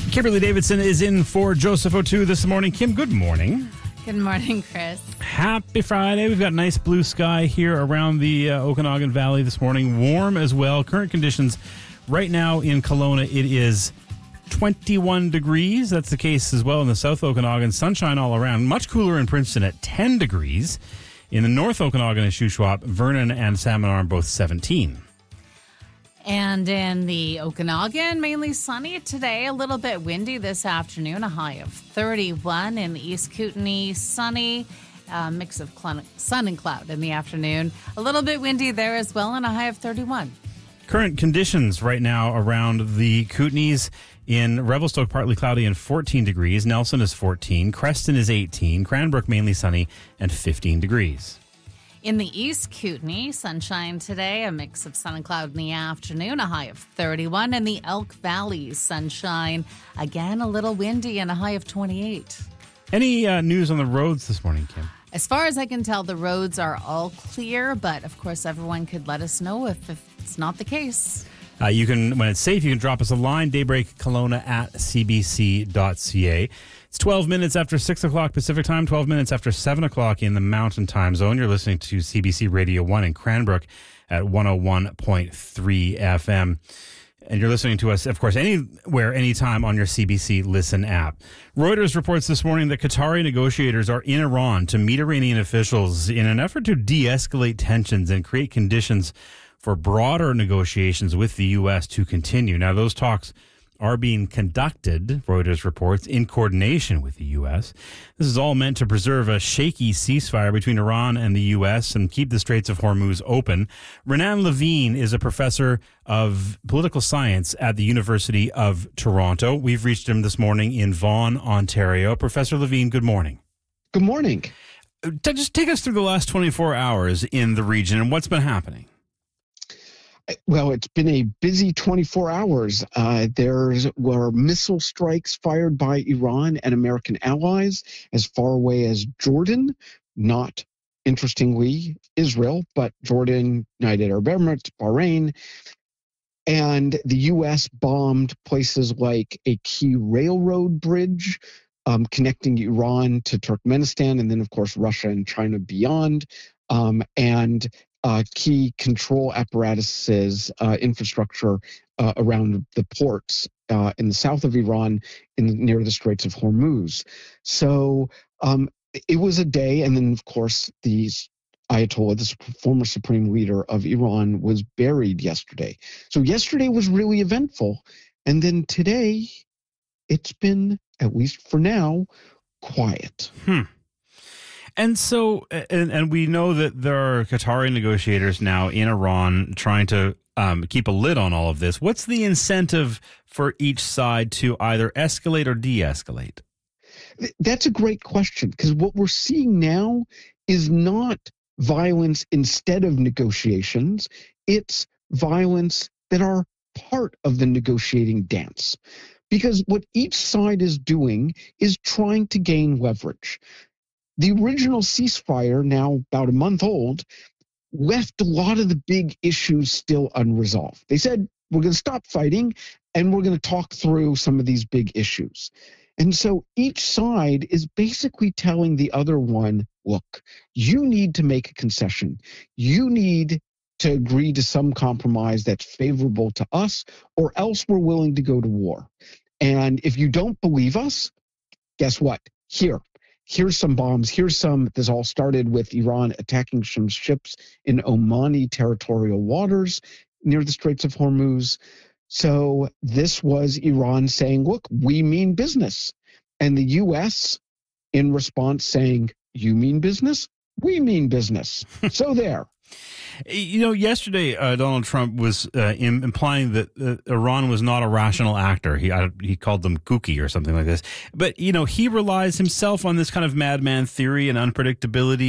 Kimberly Davidson is in for Joseph O'Toole this morning. Kim, good morning. Good morning, Chris. Happy Friday. We've got nice blue sky here around the Okanagan Valley this morning. Warm as well. Current conditions right now in Kelowna, it is 21 degrees. That's the case as well in the South Okanagan. Sunshine all around. Much cooler in Princeton at 10 degrees. In the North Okanagan and Shuswap, Vernon and Salmon Arm both 17. And in the Okanagan, mainly sunny today. A little bit windy this afternoon, a high of 31. In the East Kootenay, sunny, mix of sun and cloud in the afternoon. A little bit windy there as well, and a high of 31. Current conditions right now around the Kootenays. In Revelstoke, partly cloudy and 14 degrees. Nelson is 14. Creston is 18. Cranbrook, mainly sunny and 15 degrees. In the East Kootenay, sunshine today, a mix of sun and cloud in the afternoon, a high of 31. In the Elk Valley, sunshine, again a little windy and a high of 28. Any news on the roads this morning, Kim? As far as I can tell, the roads are all clear, but of course everyone could let us know if it's not the case. You can, when it's safe, you can drop us a line, daybreakkelowna@cbc.ca. It's 12 minutes after 6 o'clock Pacific time, 12 minutes after 7 o'clock in the Mountain Time Zone. You're listening to CBC Radio 1 in Cranbrook at 101.3 FM. And you're listening to us, of course, anywhere, anytime on your CBC Listen app. Reuters reports this morning that Qatari negotiators are in Iran to meet Iranian officials in an effort to de-escalate tensions and create conditions for broader negotiations with the U.S. to continue. Now, those talks are being conducted, Reuters reports, in coordination with the U.S. This is all meant to preserve a shaky ceasefire between Iran and the U.S. and keep the Straits of Hormuz open. Renan Levine is a professor of political science at the University of Toronto. We've reached him this morning in Vaughan, Ontario. Professor Levine, good morning. Good morning. Just take us through the last 24 hours in the region and what's been happening. Well, it's been a busy 24 hours. There were missile strikes fired by Iran and American allies as far away as Jordan, not, interestingly, Israel, but Jordan, United Arab Emirates, Bahrain. And the U.S. bombed places like a key railroad bridge connecting Iran to Turkmenistan, and then, of course, Russia and China beyond, and key control apparatuses, infrastructure around the ports in the south of Iran near the Straits of Hormuz. So it was a day, and then, of course, the Ayatollah, the former supreme leader of Iran, was buried yesterday. So yesterday was really eventful. And then today, it's been, at least for now, quiet. And so, and we know that there are Qatari negotiators now in Iran trying to keep a lid on all of this. What's the incentive for each side to either escalate or de-escalate? That's a great question, because what we're seeing now is not violence instead of negotiations. It's violence that are part of the negotiating dance. Because what each side is doing is trying to gain leverage. The original ceasefire, now about a month old, left a lot of the big issues still unresolved. They said, we're going to stop fighting and we're going to talk through some of these big issues. And so each side is basically telling the other one, look, you need to make a concession. You need to agree to some compromise that's favorable to us, or else we're willing to go to war. And if you don't believe us, guess what? Here's some bombs. This all started with Iran attacking some ships in Omani territorial waters near the Straits of Hormuz. So this was Iran saying, look, we mean business. And the U.S. in response saying, you mean business? We mean business. So there. You know, yesterday Donald Trump was implying that Iran was not a rational actor. He called them kooky or something like this. But, you know, he relies himself on this kind of madman theory and unpredictability.